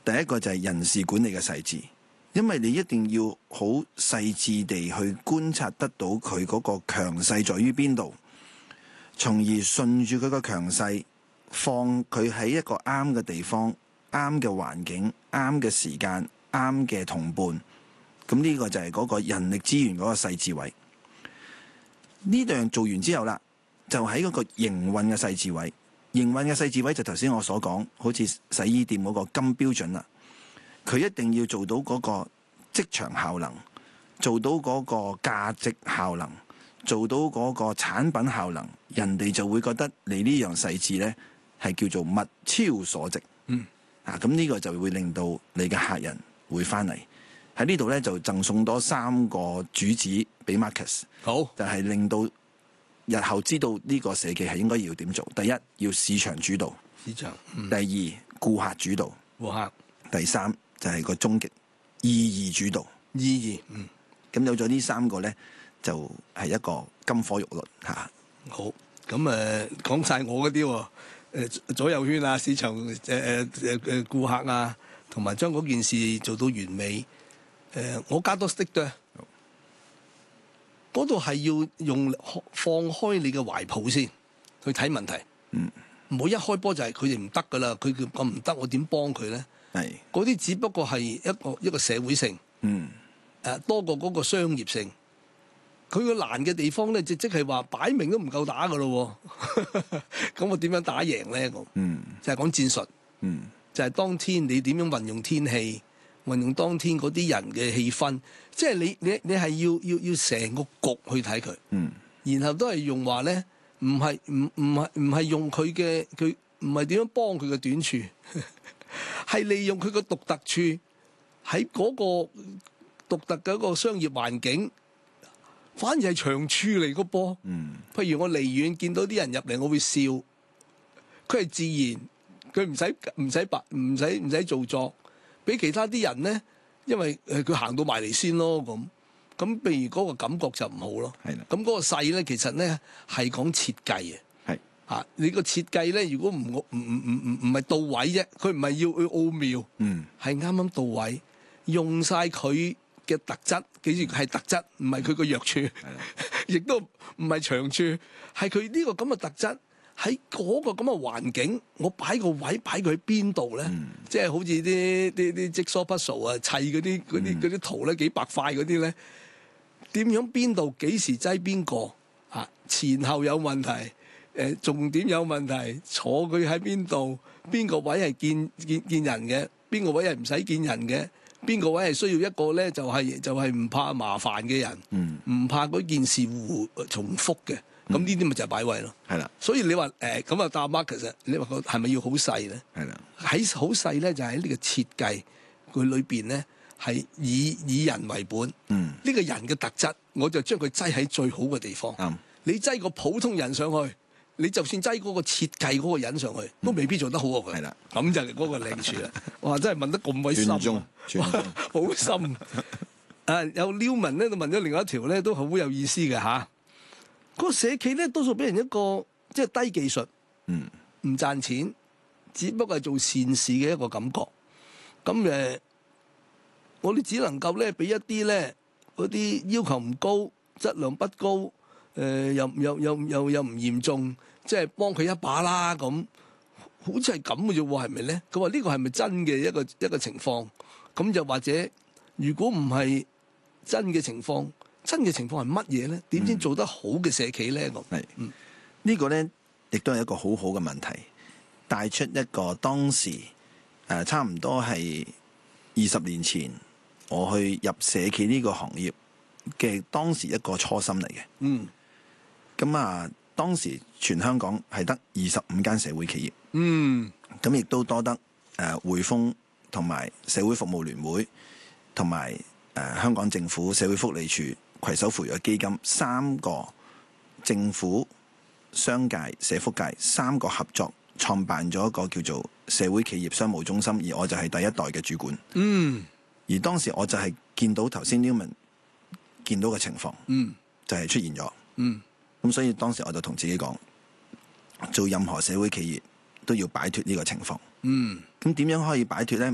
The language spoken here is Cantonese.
第一個就係人事管理嘅細緻，因為你一定要好細緻地去觀察得到佢嗰個強勢在於邊度，從而順住佢個強勢，放佢喺一個啱嘅地方、啱嘅環境、啱嘅時間、啱嘅同伴。咁呢個就係嗰個人力資源嗰個細緻位。呢樣做完之後啦，就喺嗰個營運嘅細緻位。營運嘅細緻位就頭先我所講，好似洗衣店嗰個金標準啦。佢一定要做到嗰個職場效能，做到嗰個價值效能，做到嗰個產品效能，人哋就會覺得你呢樣細緻呢係叫做物超所值。咁呢個就會令到你嘅客人會翻嚟。喺呢度呢，就贈送多3個主旨俾 Marcus， 好， 就係令到日後知道呢個社企係應該要點做。第一，要市場主導； 市場， 第二，顧客主導； 顧客， 第三就係個終極意義主導。 意義， 咁有咗呢3個咧，就係一個金科玉律嚇。 好，咁講晒我嗰啲喎，左右圈啊，市場顧客啊，同埋將嗰件事做到完美。我加多 stick 嘅，嗰度係要用放開你嘅懷抱先去睇問題。唔好一開波就係佢哋唔得噶啦，佢咁唔得，我點幫佢咧？ 係嗰啲只不過係一個社會性，多過嗰個商業性。佢個難嘅地方咧，即係話擺明都唔夠打噶咯。咁我點樣打贏咧？就係講戰術，就係當天你點樣運用天氣，運用當天嗰啲人嘅氣氛，即係你係要成個局去睇佢，然後都係用話咧，唔係用佢唔係點樣幫佢嘅短處，係利用佢個獨特處喺嗰個獨特嘅一個商業環境，反而係長處嚟個噃。譬如我離遠見到啲人入嚟，我會笑，佢係自然，佢唔使做作。俾其他啲人咧，因為佢行到埋嚟先咯，咁譬如嗰個感覺就唔好咯。係啦，咁嗰個勢咧，其實咧係講設計嘅。係啊，你個設計咧，如果唔係到位啫，佢唔係要去奧妙，係啱啱到位，用晒佢嘅特質，記住係特質，唔係佢個弱處，亦都唔係長處，係佢呢個咁嘅特質。喺嗰個咁嘅環境，我擺個位擺佢喺邊度咧？即係好似啲積疏 puzzle 啊，砌嗰啲圖咧，幾百塊嗰啲咧，點樣邊度幾時擠邊個啊？前後有問題，重點有問題，坐佢喺邊度？邊個位係見人嘅？邊個位係唔使見人嘅？邊個位係需要一個咧？就係唔怕麻煩嘅人，唔怕嗰件事重複嘅。咁呢啲咪就係擺位咯，係啦。所以你話咁啊，大 Mark 其實你話佢係咪要好細咧？係啦，喺好細咧就喺呢個設計佢裏邊咧係以人為本。呢個人嘅特質，我就將佢擠喺最好嘅地方。你擠個普通人上去，你就算擠嗰個設計嗰個人上去，都未必做得好過佢。係啦，咁就係嗰個靚處啦。哇！真係問得咁鬼深，好深。有 Newman 咧，就問咗另外一條咧，都好有意思嘅嚇。嗰個社企咧，多數俾人一個即係低技術，唔賺錢，只不過係做善事嘅一個感覺。咁我哋只能夠咧俾一啲咧嗰啲要求唔高、質量不高，又唔嚴重，即係幫佢一把啦咁。好似係咁嘅啫喎，係咪咧？佢話呢個係咪真嘅一個情況？咁就或者如果唔係真嘅情況。真嘅情況係乜嘢咧？點先做得好嘅社企咧？ 呢個咧，亦都係一個好好嘅問題，帶出一個當時差唔多係20年前我去入社企呢個行業嘅當時一個初心嚟嘅。咁當時全香港係得25間社會企業。咁亦都多得匯豐同埋社會服務聯會同埋香港政府社會福利署攜手扶弱基金3個政府、商界、社福界3個合作創辦咗一個叫做社會企業商務中心，而我就係第一代嘅主管。而當時我就係見到頭先 Newman 見到嘅情況，就係出現咗。咁所以當時我就同自己講，做任何社會企業都要擺脫呢個情況。咁點樣可以擺脫呢？